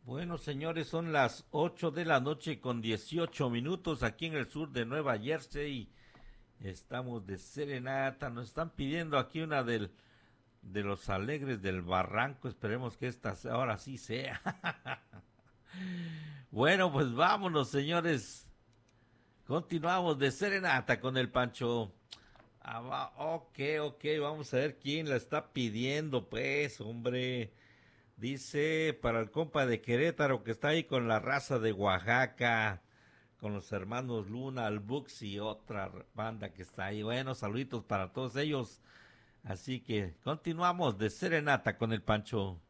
Bueno, señores, son las 8 de la noche con 18 minutos aquí en el sur de Nueva Jersey. Estamos de serenata. Nos están pidiendo aquí una de los alegres del barranco. Esperemos que esta ahora sí sea. Bueno, pues vámonos, señores. Continuamos de serenata con el Pancho. Ok, ok, vamos a ver quién la está pidiendo, pues, hombre. Dice para el compa de Querétaro que está ahí con la raza de Oaxaca, con los hermanos Luna, el Bux y otra banda que está ahí. Bueno, saluditos para todos ellos. Así que continuamos de serenata con el Pancho.